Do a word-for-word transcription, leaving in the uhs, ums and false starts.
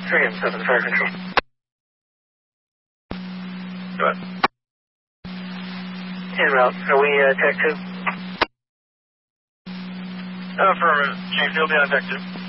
three and seven, fire control. Go ahead. En route. Are we uh, tech two? Affirmative. Chief, you'll be on deck two.